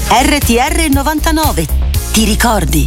RTR 99. Ti ricordi?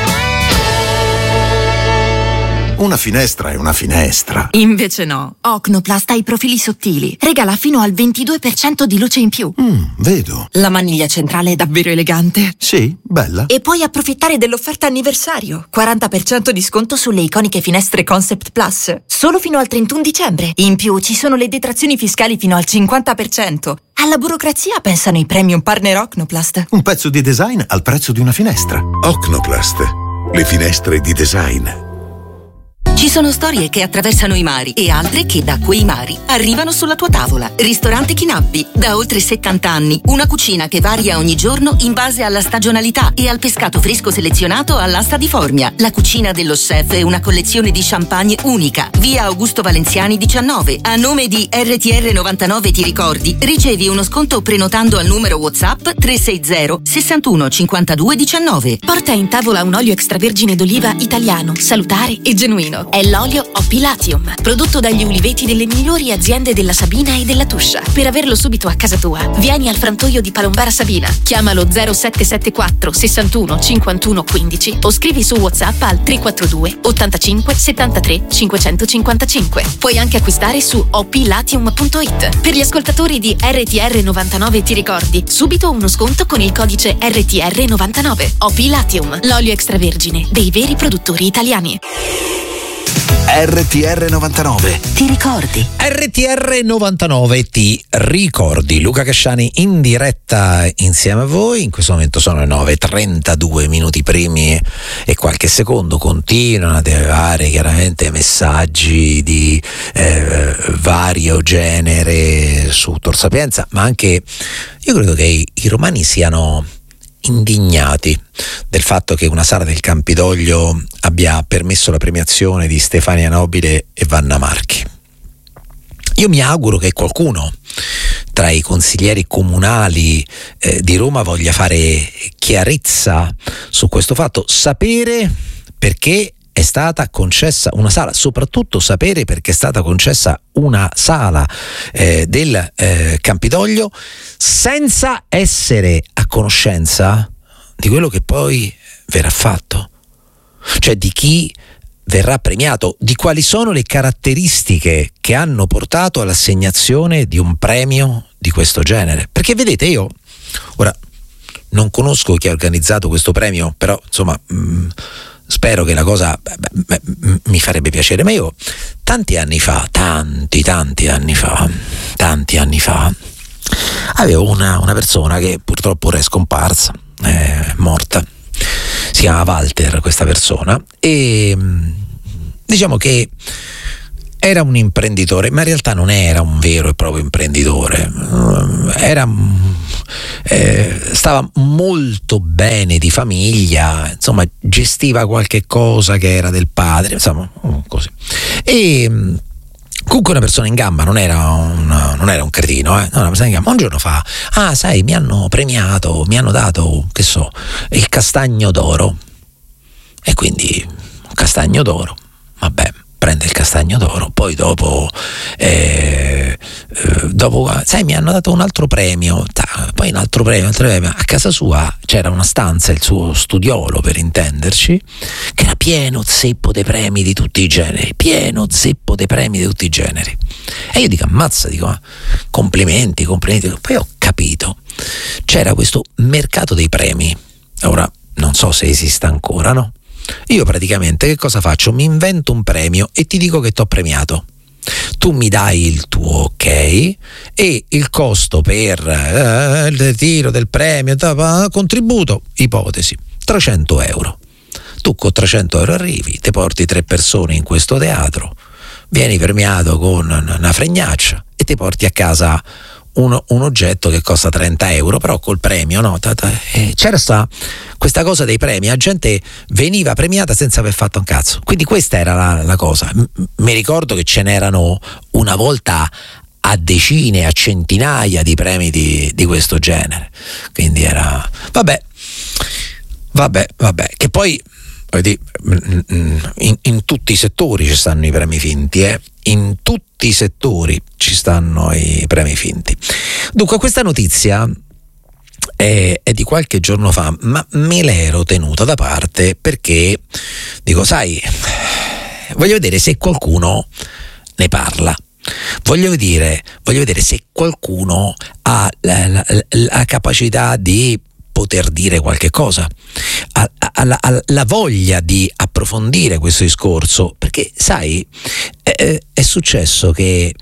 Una finestra è una finestra. Invece no. Ocnoplast ha i profili sottili. Regala fino al 22% di luce in più. Vedo. La maniglia centrale è davvero elegante. Sì, bella. E puoi approfittare dell'offerta anniversario. 40% di sconto sulle iconiche finestre Concept Plus. Solo fino al 31 dicembre. In più ci sono le detrazioni fiscali fino al 50%. Alla burocrazia pensano i premium partner Ocnoplast. Un pezzo di design al prezzo di una finestra. Ocnoplast. Le finestre di design. Ci sono storie che attraversano i mari e altre che da quei mari arrivano sulla tua tavola. Ristorante Chinappi, da oltre 70 anni. Una cucina che varia ogni giorno in base alla stagionalità e al pescato fresco selezionato all'asta di Formia. La cucina dello chef è una collezione di champagne unica. Via Augusto Valenziani 19. A nome di RTR 99 Ti ricordi, ricevi uno sconto prenotando al numero WhatsApp 360 61 52 19. Porta in tavola un olio extravergine d'oliva italiano, salutare e genuino. È l'olio Opilatium, prodotto dagli uliveti delle migliori aziende della Sabina e della Tuscia. Per averlo subito a casa tua, vieni al frantoio di Palombara Sabina. Chiamalo 0774 61 51 15 o scrivi su WhatsApp al 342 85 73 555. Puoi anche acquistare su opilatium.it. Per gli ascoltatori di RTR 99 Ti ricordi, subito uno sconto con il codice RTR 99. Opilatium, l'olio extravergine dei veri produttori italiani. RTR 99. Ti ricordi? RTR 99 Ti ricordi. Luca Casciani in diretta insieme a voi. In questo momento sono le 9:32 minuti primi e qualche secondo. Continuano ad arrivare chiaramente messaggi di vario genere su Tor Sapienza, ma anche io credo che i romani siano indignati del fatto che una sala del Campidoglio abbia permesso la premiazione di Stefania Nobile e Vanna Marchi. Io mi auguro che qualcuno tra i consiglieri comunali di Roma voglia fare chiarezza su questo fatto, sapere perché è stata concessa una sala, soprattutto sapere perché è stata concessa una sala del Campidoglio senza essere a conoscenza di quello che poi verrà fatto, cioè di chi verrà premiato, di quali sono le caratteristiche che hanno portato all'assegnazione di un premio di questo genere. Perché vedete, io ora non conosco chi ha organizzato questo premio, però insomma spero che la cosa mi farebbe piacere, ma io tanti anni fa avevo una persona che purtroppo ora è scomparsa, è morta, si chiama Walter questa persona, e diciamo che era un imprenditore, ma in realtà non era un vero e proprio imprenditore, stava molto bene di famiglia, insomma gestiva qualche cosa che era del padre, insomma così. E comunque una persona in gamba, non era un cretino, no, una persona in gamba. Un giorno fa: sai, mi hanno premiato, mi hanno dato, che so, il castagno d'oro. E quindi un castagno d'oro, vabbè, prende il castagno d'oro, poi dopo sai, mi hanno dato un altro premio, poi un altro premio. A casa sua c'era una stanza, il suo studiolo per intenderci, che era pieno zeppo dei premi di tutti i generi, e io dico: ammazza, complimenti. Poi ho capito, c'era questo mercato dei premi, ora non so se esista ancora, no? Io praticamente che cosa faccio? Mi invento un premio e ti dico che t'ho premiato. Tu mi dai il tuo ok e il costo per il ritiro del premio, contributo, ipotesi, 300 euro. Tu con 300 euro arrivi, ti porti 3 persone in questo teatro, vieni premiato con una fregnaccia e ti porti a casa un oggetto che costa 30 euro, però col premio, no? C'era questa cosa dei premi, la gente veniva premiata senza aver fatto un cazzo. Quindi questa era la cosa. Mi ricordo che ce n'erano una volta a decine, a centinaia di premi di questo genere. Quindi era vabbè, che poi in tutti i settori ci stanno i premi finti, in tutti i settori ci stanno i premi finti. Dunque questa notizia è di qualche giorno fa, ma me l'ero tenuta da parte perché dico, sai, voglio vedere se qualcuno ne parla. Voglio vedere se qualcuno ha la capacità di poter dire qualche cosa, ha la voglia di approfondire questo discorso, perché sai, è successo che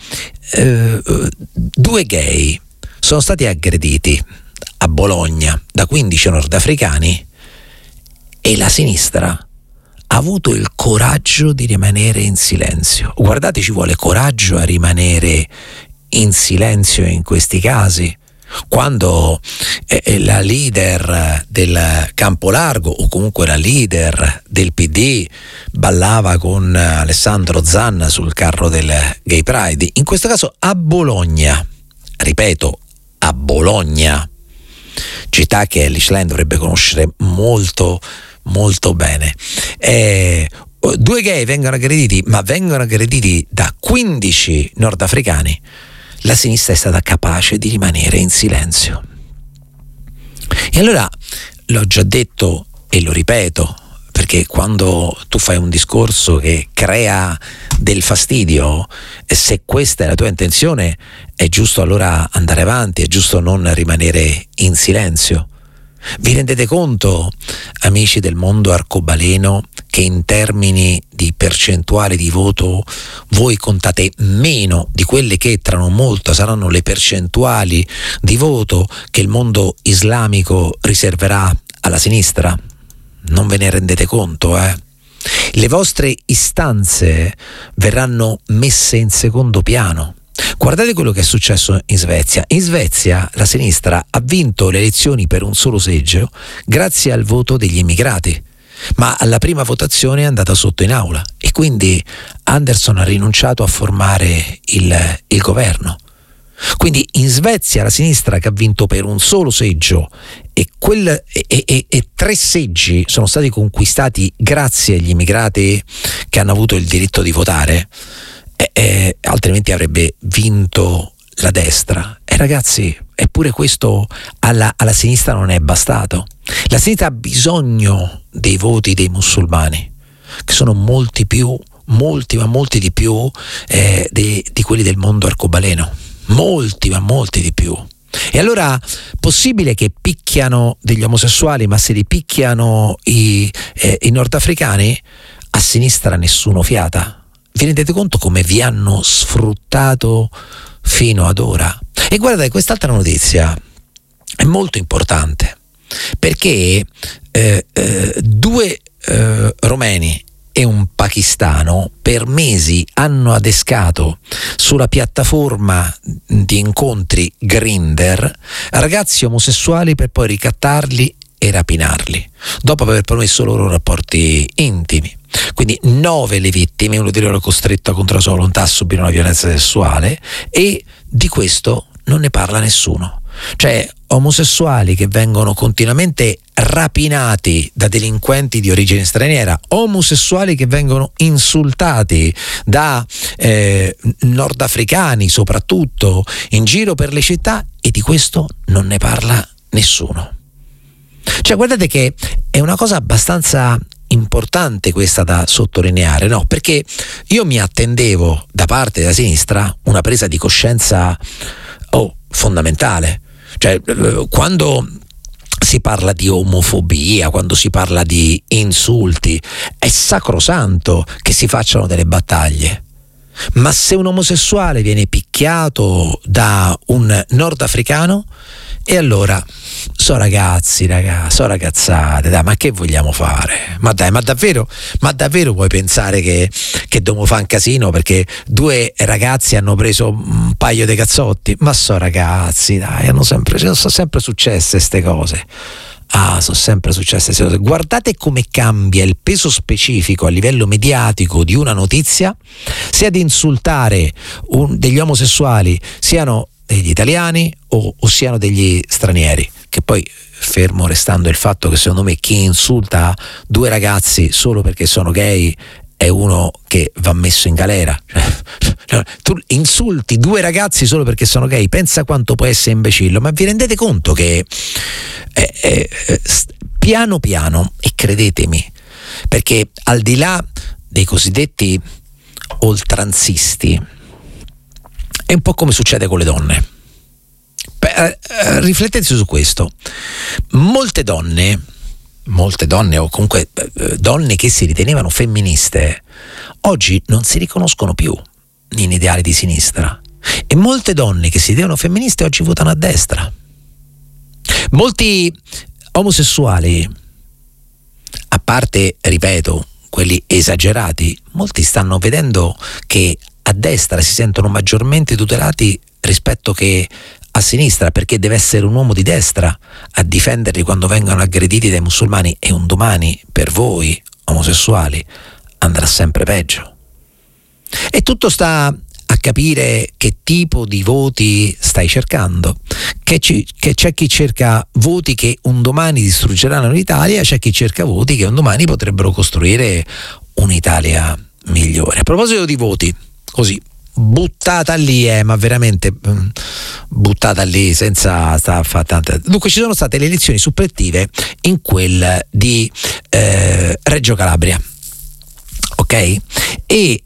2 gay sono stati aggrediti a Bologna da 15 nordafricani e la sinistra ha avuto il coraggio di rimanere in silenzio. Guardate, ci vuole coraggio a rimanere in silenzio in questi casi. Quando la leader del Campolargo o comunque la leader del PD ballava con Alessandro Zanna sul carro del Gay Pride, in questo caso a Bologna, ripeto, a Bologna, città che Ellis dovrebbe conoscere molto molto bene. 2 gay vengono aggrediti, ma vengono aggrediti da 15 nordafricani. La sinistra è stata capace di rimanere in silenzio. E allora l'ho già detto e lo ripeto, perché quando tu fai un discorso che crea del fastidio, se questa è la tua intenzione, è giusto allora andare avanti, è giusto non rimanere in silenzio. Vi rendete conto, amici del mondo arcobaleno, che in termini di percentuale di voto voi contate meno di quelle che tra non molto saranno le percentuali di voto che il mondo islamico riserverà alla sinistra? Non ve ne rendete conto, Le vostre istanze verranno messe in secondo piano. Guardate quello che è successo in Svezia. In Svezia la sinistra ha vinto le elezioni per un solo seggio grazie al voto degli immigrati, ma alla prima votazione è andata sotto in aula e quindi Andersson ha rinunciato a formare il governo. Quindi in Svezia la sinistra, che ha vinto per un solo seggio e 3 seggi sono stati conquistati grazie agli immigrati che hanno avuto il diritto di votare, altrimenti avrebbe vinto la destra. E ragazzi, eppure questo alla sinistra non è bastato. La sinistra ha bisogno dei voti dei musulmani, che sono molti di più di quelli del mondo arcobaleno, molti di più. E allora, possibile che picchiano degli omosessuali, ma se li picchiano i nordafricani, a sinistra nessuno fiata? Vi rendete conto come vi hanno sfruttato fino ad ora? E guardate, quest'altra notizia è molto importante, perché 2 romeni e un pakistano per mesi hanno adescato sulla piattaforma di incontri Grindr ragazzi omosessuali per poi ricattarli e rapinarli, dopo aver promesso loro rapporti intimi. Quindi 9 le vittime, uno di loro costretto contro la sua volontà a subire una violenza sessuale, e di questo non ne parla nessuno. Cioè, omosessuali che vengono continuamente rapinati da delinquenti di origine straniera, omosessuali che vengono insultati da nordafricani soprattutto in giro per le città, e di questo non ne parla nessuno. Cioè, guardate che è una cosa abbastanza importante questa da sottolineare, no? Perché io mi attendevo da parte della sinistra una presa di coscienza fondamentale. Cioè, quando si parla di omofobia, quando si parla di insulti, è sacrosanto che si facciano delle battaglie. Ma se un omosessuale viene picchiato da un nordafricano, e allora so ragazzate, dai, ma che vogliamo fare? Ma dai, ma davvero vuoi pensare che dobbiamo fare un casino perché 2 ragazzi hanno preso un paio di cazzotti? Ma so ragazzi, dai, sono sempre successe queste cose. Sono sempre successe queste cose. Guardate come cambia il peso specifico a livello mediatico di una notizia, sia ad insultare degli omosessuali siano degli italiani o siano degli stranieri, che poi, fermo restando il fatto che secondo me chi insulta 2 ragazzi solo perché sono gay è uno che va messo in galera. Tu insulti 2 ragazzi solo perché sono gay, pensa quanto può essere imbecillo. Ma vi rendete conto che piano piano, e credetemi, perché al di là dei cosiddetti oltranzisti è un po' come succede con le donne. Riflettete su questo. Molte donne o comunque donne che si ritenevano femministe oggi non si riconoscono più in ideali di sinistra, e molte donne che si ritenevano femministe oggi votano a destra. Molti omosessuali, a parte, ripeto, quelli esagerati, molti stanno vedendo che a destra si sentono maggiormente tutelati rispetto che a sinistra, perché deve essere un uomo di destra a difenderli quando vengono aggrediti dai musulmani, e un domani per voi omosessuali andrà sempre peggio. E tutto sta a capire che tipo di voti stai cercando, che c'è chi cerca voti che un domani distruggeranno l'Italia, c'è chi cerca voti che un domani potrebbero costruire un'Italia migliore. A proposito di voti, così buttata lì, ma veramente buttata lì senza fare tante. Dunque, ci sono state le elezioni suppletive in quel di Reggio Calabria, ok? E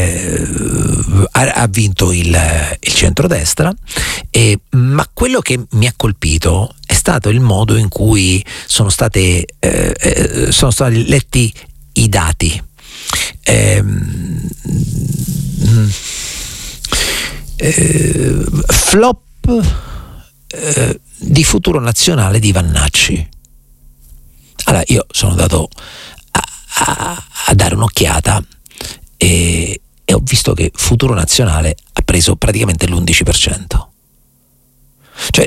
ha vinto il centrodestra, ma quello che mi ha colpito è stato il modo in cui sono stati letti i dati. Flop di Futuro Nazionale di Vannacci. Allora, io sono andato a dare un'occhiata e ho visto che Futuro Nazionale ha preso praticamente l'11%, cioè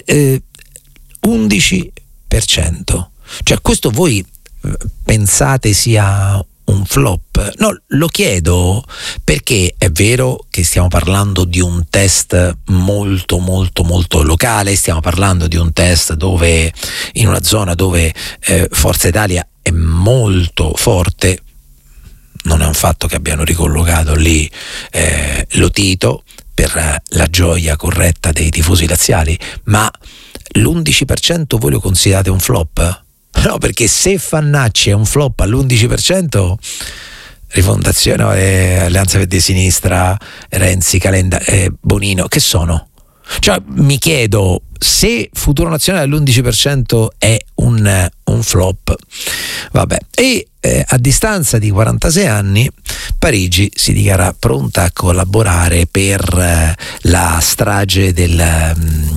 11%. Cioè, questo voi pensate sia un flop? No, lo chiedo perché è vero che stiamo parlando di un test molto molto molto locale, stiamo parlando di un test dove, in una zona dove Forza Italia è molto forte. Non è un fatto che abbiano ricollocato lì Lotito per la gioia corretta dei tifosi laziali, ma l'11% voi lo considerate un flop? No, perché se Vannacci è un flop all'11%, Rifondazione, Alleanza Verdi e Sinistra, Renzi, Calenda, Bonino, che sono? Cioè, mi chiedo, se Futuro Nazionale all'11% è un flop, vabbè. E a distanza di 46 anni Parigi si dichiara pronta a collaborare per la strage del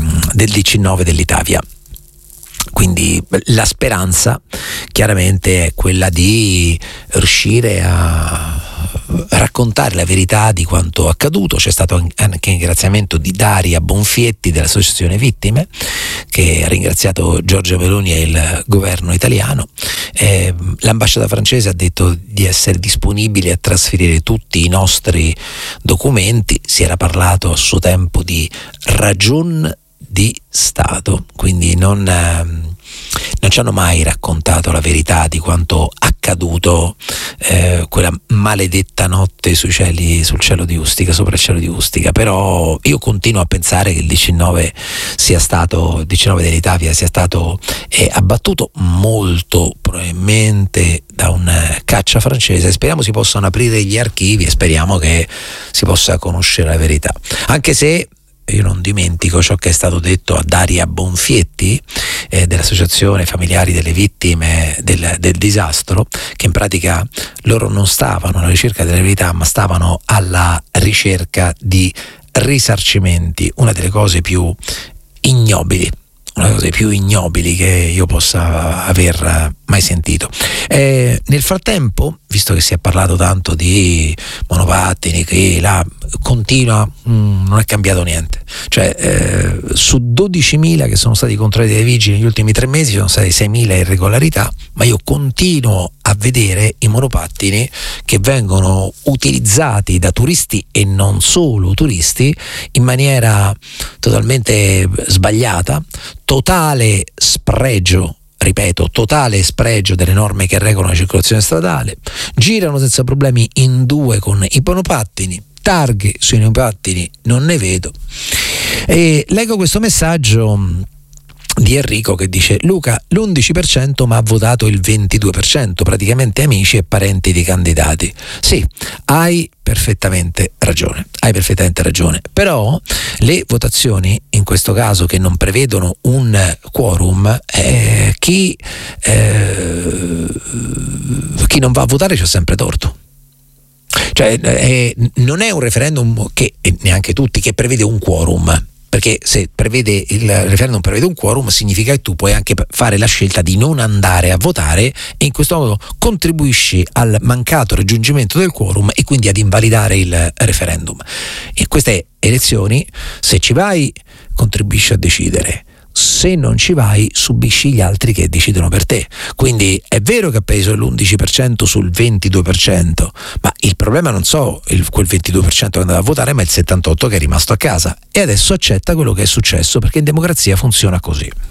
19 dell'Italia. Quindi la speranza chiaramente è quella di riuscire a raccontare la verità di quanto accaduto. C'è stato anche un ringraziamento di Daria Bonfietti dell'Associazione Vittime, che ha ringraziato Giorgia Meloni e il governo italiano. L'ambasciata francese ha detto di essere disponibile a trasferire tutti i nostri documenti. Si era parlato a suo tempo di ragion di Stato, quindi non ci hanno mai raccontato la verità di quanto accaduto quella maledetta notte sul cielo di Ustica, sopra il cielo di Ustica. Però io continuo a pensare che il 19 dell'Italia sia stato abbattuto molto probabilmente da un caccia francese. Speriamo si possano aprire gli archivi e speriamo che si possa conoscere la verità, anche se io non dimentico ciò che è stato detto a Daria Bonfietti dell'Associazione Familiari delle Vittime del Disastro, che in pratica loro non stavano alla ricerca della verità, ma stavano alla ricerca di risarcimenti, una delle cose più ignobili che io possa aver mai sentito. Nel frattempo, visto che si è parlato tanto di monopattini, che là continua, non è cambiato niente. Cioè, su 12.000 che sono stati controllati dai vigili negli ultimi 3 mesi, sono state 6.000 irregolarità, ma io continuo a vedere i monopattini che vengono utilizzati da turisti e non solo turisti in maniera totalmente sbagliata, totale spregio, ripeto, totale spregio delle norme che regolano la circolazione stradale. Girano senza problemi in 2 con i monopattini, targhe sui monopattini non ne vedo. E leggo questo messaggio di Enrico che dice: Luca, l'11% ma ha votato il 22%, praticamente amici e parenti dei candidati. Sì, hai perfettamente ragione, però le votazioni in questo caso che non prevedono un quorum, chi non va a votare c'ha sempre torto. Cioè non è un referendum che, neanche tutti, che prevede un quorum, perché se il referendum prevede un quorum significa che tu puoi anche fare la scelta di non andare a votare e in questo modo contribuisci al mancato raggiungimento del quorum e quindi ad invalidare il referendum. In queste elezioni, se ci vai, contribuisci a decidere. Se non ci vai, subisci gli altri che decidono per te. Quindi è vero che ha preso l'11% sul 22%, ma il problema non quel 22% che andava a votare, ma il 78% che è rimasto a casa e adesso accetta quello che è successo, perché in democrazia funziona così.